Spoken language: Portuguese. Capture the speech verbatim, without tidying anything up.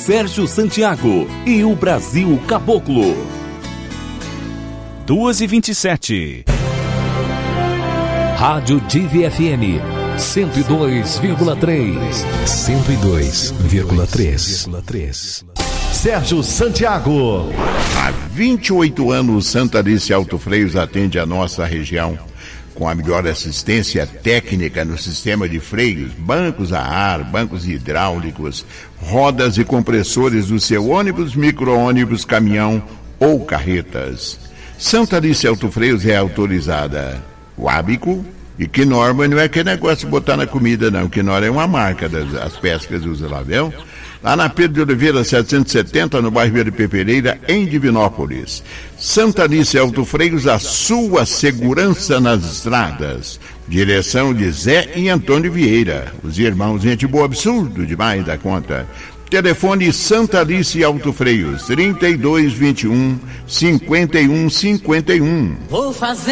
Sérgio Santiago e o Brasil Caboclo. duas e vinte e sete. Rádio Divi F M cento e dois vírgula três. cento e dois vírgula três. Sérgio Santiago. Há vinte e oito anos, Santa Alice Autofreios atende a nossa região com a melhor assistência técnica no sistema de freios, bancos a ar, bancos hidráulicos, rodas e compressores do seu ônibus, micro-ônibus, caminhão ou carretas. Santa Alice Autofreios é autorizada Wabico e Knorr, não é aquele negócio de botar na comida não, Knorr é uma marca das as pescas usam lá, viu? Lá na Pedro de Oliveira setecentos e setenta, no bairro de Pereira, em Divinópolis. Santa Alice Autofreios, a sua segurança nas estradas. Direção de Zé e Antônio Vieira. Os irmãos, gente boa, absurdo demais da conta. Telefone Santa Alice Autofreios, trinta e dois, vinte e um, cinquenta e um, cinquenta e um. Vou fazer